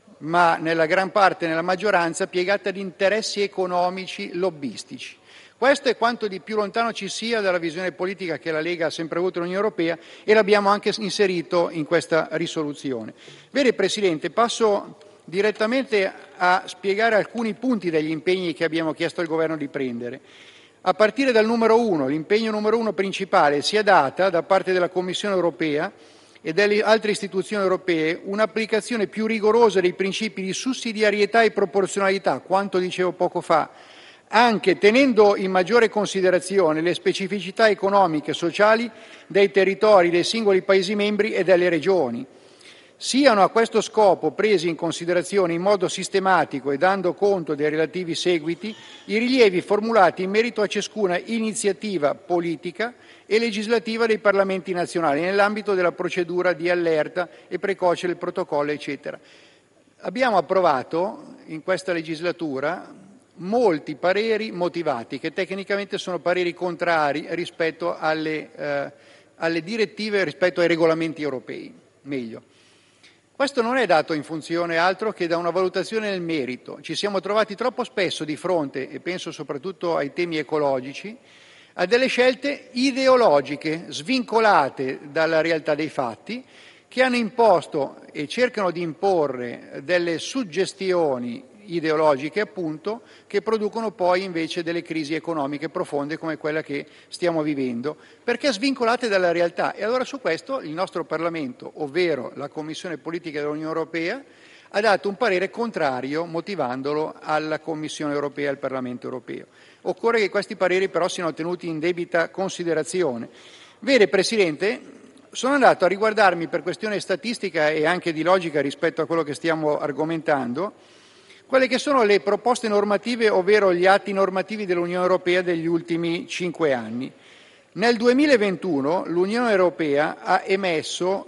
ma nella gran parte, nella maggioranza, piegate ad interessi economici lobbistici. Questo è quanto di più lontano ci sia dalla visione politica che la Lega ha sempre avuto nell'Unione Europea e l'abbiamo anche inserito in questa risoluzione. Vede Presidente, passo direttamente a spiegare alcuni punti degli impegni che abbiamo chiesto al Governo di prendere. A partire dal numero uno, l'impegno numero uno principale, sia data da parte della Commissione europea e delle altre istituzioni europee un'applicazione più rigorosa dei principi di sussidiarietà e proporzionalità, quanto dicevo poco fa, anche tenendo in maggiore considerazione le specificità economiche e sociali dei territori dei singoli Paesi membri e delle regioni. Siano a questo scopo presi in considerazione in modo sistematico e dando conto dei relativi seguiti i rilievi formulati in merito a ciascuna iniziativa politica e legislativa dei Parlamenti nazionali nell'ambito della procedura di allerta e precoce del protocollo, eccetera. Abbiamo approvato in questa legislatura molti pareri motivati, che tecnicamente sono pareri contrari rispetto alle, eh, alle direttive, rispetto ai regolamenti europei. Meglio. Questo non è dato in funzione altro che da una valutazione nel merito. Ci siamo trovati troppo spesso di fronte, e penso soprattutto ai temi ecologici, a delle scelte ideologiche, svincolate dalla realtà dei fatti, che hanno imposto e cercano di imporre delle suggestioni ideologiche, appunto, che producono poi invece delle crisi economiche profonde come quella che stiamo vivendo, perché svincolate dalla realtà. E allora su questo il nostro Parlamento, ovvero la Commissione Politica dell'Unione Europea, ha dato un parere contrario motivandolo alla Commissione Europea e al Parlamento Europeo. Occorre che questi pareri però siano tenuti in debita considerazione. Vede Presidente, sono andato a riguardarmi per questione statistica e anche di logica rispetto a quello che stiamo argomentando, quelle che sono le proposte normative, ovvero gli atti normativi dell'Unione Europea degli ultimi cinque anni. Nel duemilaventuno l'Unione Europea ha emesso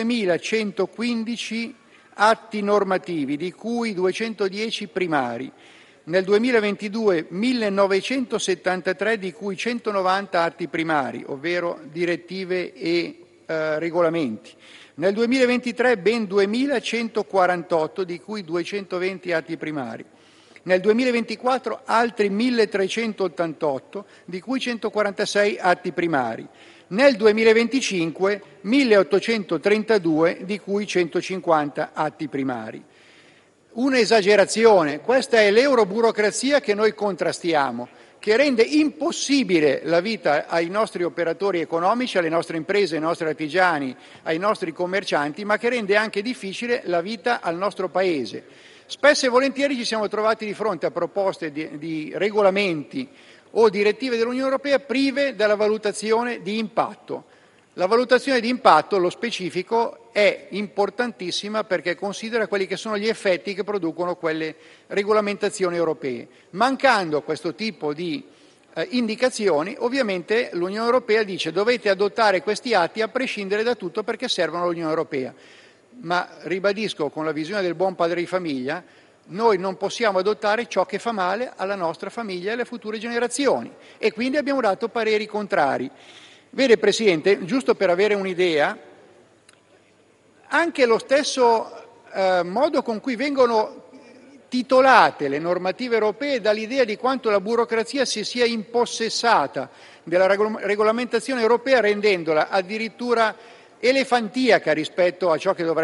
duemilacentoquindici atti normativi, di cui duecentodieci primari. Nel duemilaventidue millenovecentosettantatré, di cui centonovanta atti primari, ovvero direttive e eh, regolamenti. Nel duemilaventitré ben duemilacentoquarantotto, di cui duecentoventi atti primari. Nel duemilaventiquattro altri milletrecentottantotto, di cui centoquarantasei atti primari. Nel duemilaventicinque milleottocentotrentadue, di cui centocinquanta atti primari. Un'esagerazione, questa è l'euroburocrazia che noi contrastiamo, che rende impossibile la vita ai nostri operatori economici, alle nostre imprese, ai nostri artigiani, ai nostri commercianti, ma che rende anche difficile la vita al nostro Paese. Spesso e volentieri ci siamo trovati di fronte a proposte di, di regolamenti o direttive dell'Unione Europea prive della valutazione di impatto. La valutazione di impatto, lo specifico, è importantissima perché considera quelli che sono gli effetti che producono quelle regolamentazioni europee. Mancando questo tipo di eh, indicazioni, ovviamente l'Unione Europea dice dovete adottare questi atti a prescindere da tutto perché servono all'Unione Europea. Ma ribadisco con la visione del buon padre di famiglia, noi non possiamo adottare ciò che fa male alla nostra famiglia e alle future generazioni e quindi abbiamo dato pareri contrari. Vede Presidente, giusto per avere un'idea, anche lo stesso eh, modo con cui vengono titolate le normative europee dà l'idea di quanto la burocrazia si sia impossessata della regolamentazione europea rendendola addirittura elefantiaca rispetto a ciò che dovrebbe